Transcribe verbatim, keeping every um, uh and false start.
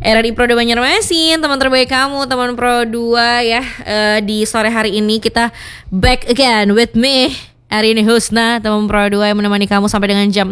R R I Pro dua Banjarmasin, teman terbaik kamu, teman Pro dua ya. uh, Di sore hari ini kita back again with me, Arini Husna, teman Pro dua yang menemani kamu sampai dengan jam